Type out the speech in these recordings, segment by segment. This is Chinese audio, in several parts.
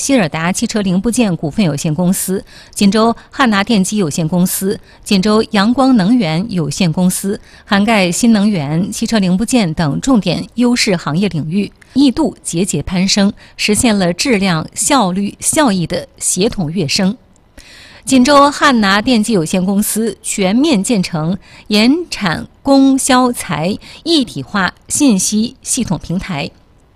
希尔达汽车零部件股份有限公司、锦州汉拿电机有限公司、锦州阳光能源有限公司，涵盖新能源、汽车零部件等重点优势行业领域，密度节节攀升，实现了质量、效率、效益的协同跃升。锦州汉拿电机有限公司全面建成研产供销财一体化信息系统平台，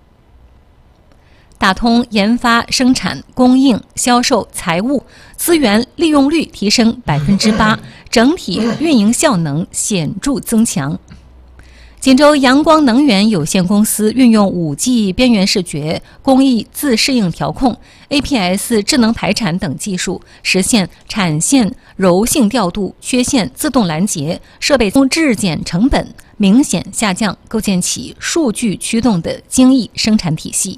打通研发、生产、供应、销售、财务资源利用率提升8%，整体运营效能显著增强。锦州阳光能源有限公司运用5G 边缘视觉、工艺自适应调控、APS 智能排产等技术，实现产线柔性调度、缺陷自动拦截、设备质检成本明显下降，构建起数据驱动的精益生产体系。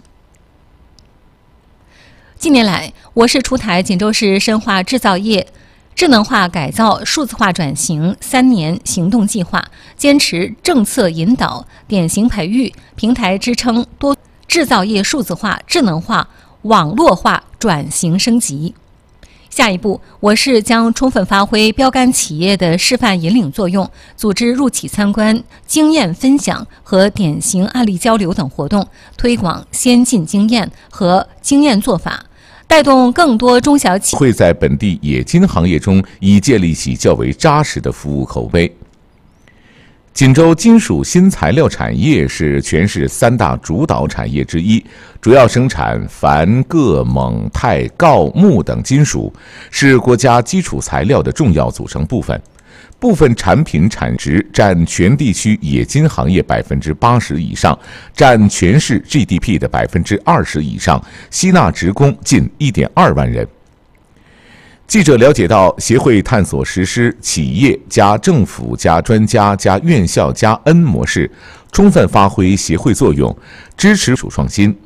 近年来，我市出台锦州市深化制造业智能化改造、数字化转型3年行动计划，坚持政策引导、典型培育、平台支撑多制造业数字化、智能化、网络化转型升级。下一步，我市将充分发挥标杆企业的示范引领作用，组织入企参观、经验分享和典型案例交流等活动，推广先进经验和经验做法，带动更多中小企业会在本地冶金行业中已建立起较为扎实的服务口碑。锦州金属新材料产业是全市3大主导产业之一，主要生产钒、铬、锰、钛、锆、钼等金属，是国家基础材料的重要组成部分。部分产品产值占全地区冶金行业80%以上，占全市 GDP 的20%以上，吸纳职工近1.2万人。记者了解到，协会探索实施企业加政府加专家加院校加 N 模式，充分发挥协会作用，支持创新。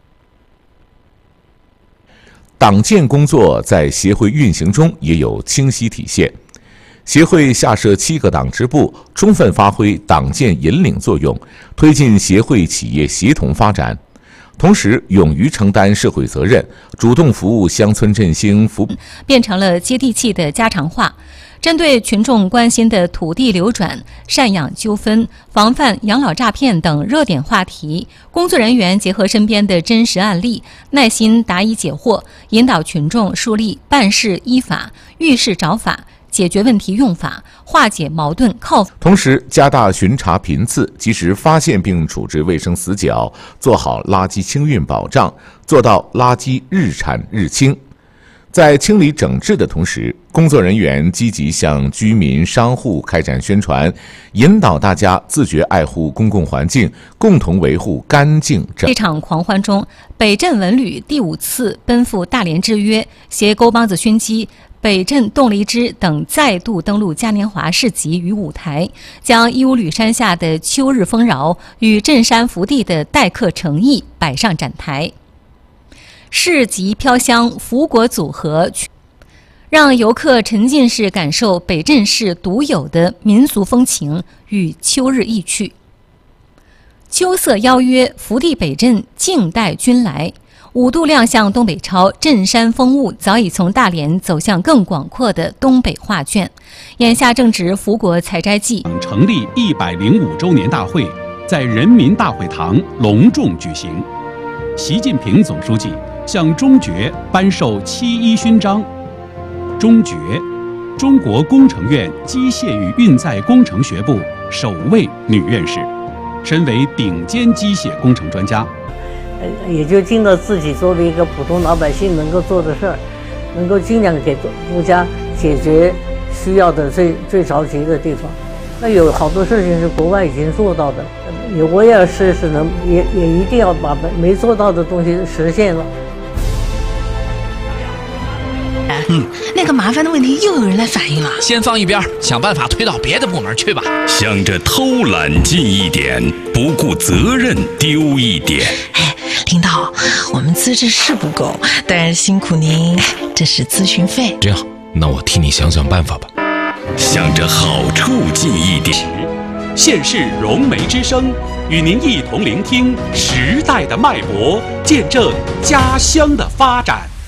党建工作在协会运行中也有清晰体现。协会下设7个党支部，充分发挥党建引领作用，推进协会企业协同发展。同时，勇于承担社会责任，主动服务乡村振兴变成了接地气的家常话。针对群众关心的土地流转、赡养纠纷、防范养老诈骗等热点话题，工作人员结合身边的真实案例，耐心答疑解惑，引导群众树立办事依法、遇事找法、解决问题用法、化解矛盾靠。 同时，加大巡查频次，及时发现并处置卫生死角，做好垃圾清运保障，做到垃圾日产日清。在清理整治的同时，工作人员积极向居民、商户开展宣传，引导大家自觉爱护公共环境，共同维护干净。 这场狂欢中，北镇文旅第5次奔赴大连之约，携沟帮子熏鸡、北镇冻梨汁等再度登陆嘉年华市集与舞台，将义乌吕山下的秋日丰饶与镇山福地的待客诚意摆上展台。市集飘香福果组合，让游客沉浸式感受北镇市独有的民俗风情与秋日意趣。秋色邀约，福地北镇静待君来。5度亮相东北超，镇山风物早已从大连走向更广阔的东北画卷。眼下正值福果采摘季， 成立105周年大会在人民大会堂隆重举行。习近平总书记向中爵颁授7·1勋章。中爵，中国工程院机械与运载工程学部首位女院士，身为顶尖机械工程专家。 也就尽到自己作为一个普通老百姓能够做的事儿，能够尽量给国家解决需要的最着急的地方。那有好多事情是国外已经做到的，我也要试试也一定要把没做到的东西实现了。 那个麻烦的问题又有人来反映了， 先放一边，想办法推到别的部门去吧。 想着偷懒进一点，不顾责任丢一点。 领导，我们资质是不够，但辛苦您，这是咨询费。 这样，那我替你想想办法吧。 想着好处进一点。 县市融媒之声与您一同聆听时代的脉搏，见证家乡的发展。